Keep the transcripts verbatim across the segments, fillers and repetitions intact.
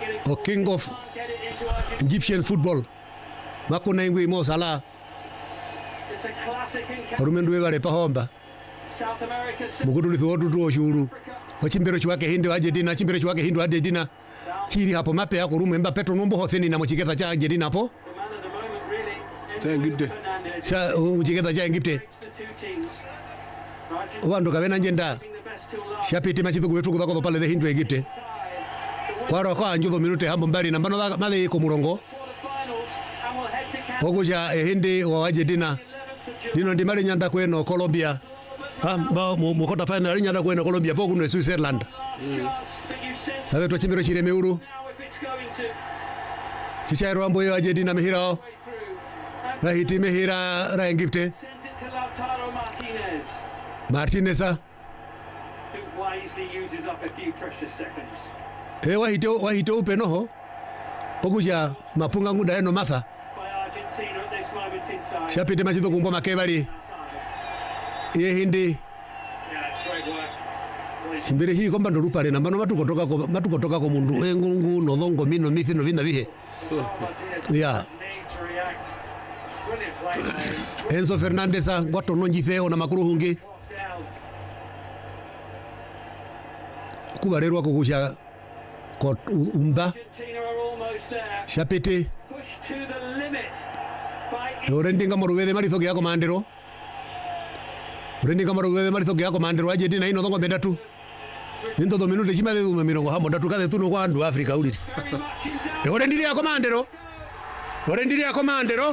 o king of Egyptian football makuna ingwi Mo Salah rumendu webale pahomba muguduli thodu tu oshuru ochimbero chwake hindi Argentina chimbero chwake hindi Argentina chiri hapo mape yako rume mba petro nombo hofeni na mchiketa cha Argentina hapo Egypte cha mchiketa cha Egypte wando kabena njenda shapiti machitu kubetu kudako pale the hindu Egypte kwaro kwa anjulo minute hambo mbali na mbano male ko murongo oguja hindi wa Argentina dino ndi mali nyanda kweno Colombia ah ba mu kota final nyanda kweno Colombia poku no Switzerland sabe to chimbiro chire meuru chichairo ambo yo Argentina mehira na hiti mehira ra Egypte Martinez e wahito wahito upenoho okuja mapunga nguda eno matha shapite machito kumbo makebali ye hindi simbere hii komba ndo rupare na mbano matukotoka ko matukotoka ko mundu engungu nodongo mino mithino vinda bihe ya Enzo Fernandez ngwato nonjifeo na makuru hungi kubarerwa kugusha ko umba shapete orendinga morubede maritho gya komandero orendinga morubede maritho gya komandero Argentina ino thongo bedatu into do minute chimade du mirongo hamo ndatu kale tuno kwa andu Africa uliti orendiria komandero orendiria komandero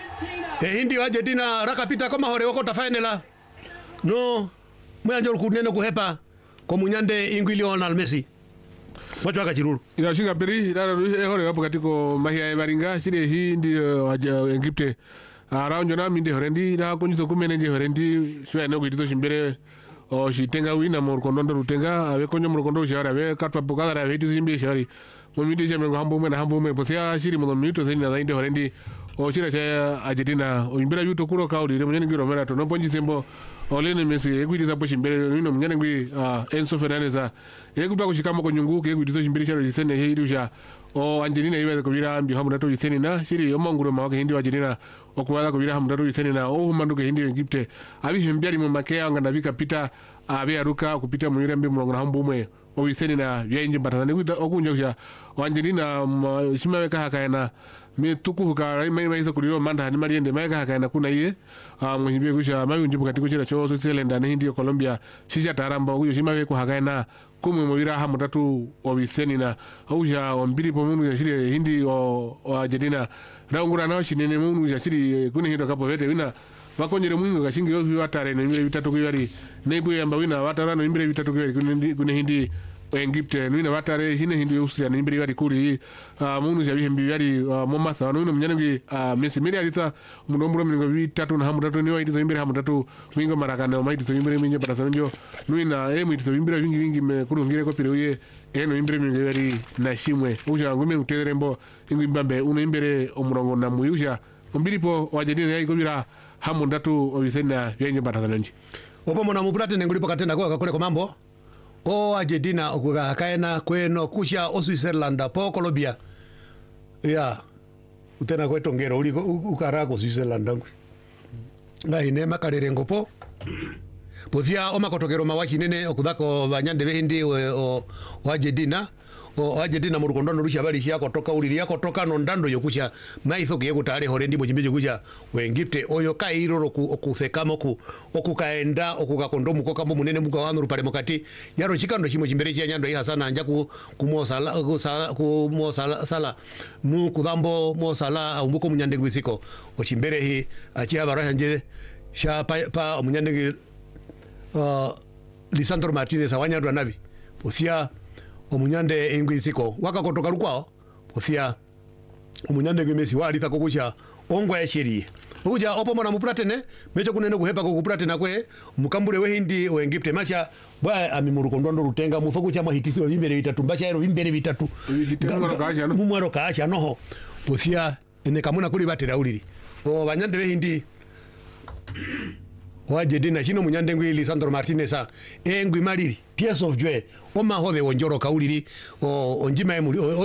e hindi Argentina rakapita koma hore okota final no mwanjo kunene kuhepa ko munyande ingwi Lionel Messi wacho akachiruru inashinga peri dara hore hapo katiko mahia ebaringa chire hii ndio Egypte around na minde horendi na kunyizo kumene nje horendi shwe no kwitito shimbere o shitenga wina mu kondo rutenga abe konyo mu kondo shara abe katwa bukala abe hitu zimbi shari mu minde je mengo hambo mena hambo me posia shiri mu minuto zeni na inde horendi o shira cha Argentina o imbira yuto kuro kauli re munyene ngiro mera to no ponji sembo olene Messi ekwiti zapo shimbere nino munyene ngwi Enzo Fernandez ekutwa kushikama ko nyungu ke kwiti shimbere sharo jisene hirusha o Argentina iwe ko bira ambi hamu nato jisene na shiri omonguro mawake hindi wa Argentina okuwala ko bira hamu nato jisene na o humanduke hindi Egypte abi hembyali mu makea nganda bika pita abe aruka kupita mu yirembe mu ngona hambu mwe o jisene na byenje batana kwita okunja kusha Argentina shimawe ka hakaena me tukuhuka mai mai kuliro manda ni mariende mai ka hakaena kuna iye mu himbe kusha mai unjibu katiko chira cho Switzerland na hindi Colombia shisha taramba kuyo shimawe ku hakaena kumwe mu bira hamu tatu o jisene na auja ombiri po munu ya shiri hindi o Argentina raungura nao shinene munu ya shiri kune hindo kapo vete wina vakonyere mwingo kashingi yo watare no imbere bitatu kwari nebu yamba wina watara no imbere bitatu kwari kune hindi Egypte wina watare hine hindi Austria no imbere bari kuri munu ya bihembi bari momatha no mnyane Messi meri alita mundomburo mingo bitatu na hamu tatu ni waidi imbere hamu tatu wingo marakana maidi to imbere minje barasanjo nuina emu to imbere wingi wingi me kurungire ko piruye eno imbere mingo bari na shimwe uja ngome uterembo ingwi mbambe uno imbere omurongo na muyusha ombiripo Argentina yaiko bira hamu ndatu obisena byenye barasanjo opo mona mupulate nengulipo katenda kwa kakole ko mambo o Argentina okuga kaena kweno kusha o Switzerland po Colombia ya utena kweto ngero uli ukara ko Switzerland ngwe ngai ne makarerengo po povia o makotokero mawachi nene okudako banyande behindi o o Argentina o Argentina mu rukondo rusha bali shia kotoka uli ya kotoka no ndando yokusha maitho ke kutare horendi mo chimbeje kuja we Egypte oyo kairo roku okufekamo ku okukaenda okukakondomu ko kambo munene muka wanu rupare mokati yaro chikando chimo chimbere cha nyando ya sana anja ku kumosala ku mosala sala mu kudambo mosala umbuko munyande gwisiko o chimbere hi achi abara nje sha pa, pa munyande uh, Lisandro Martinez awanya ndo nabi ofia omunyande engwisiko wakakotoka lukwao ofia omunyande Messi wali takokusha ongwa ya sheria uja opo mona muplatene mecho kunene kuhepa ko kuplatena kwe mukambule we hindi o Egypte macha bwa amimuruko ndondo rutenga mufoku cha mahitisi bimbere bitatu mbacha ero bimbere bitatu mumwaro kaasha noho ofia ene kamuna kuli batera uliri o banyande we hindi o Argentina chino munyande ngwi Lisandro Martinez engwi maliri tears of joy o mahode wonjoro kauliri o onjima emuli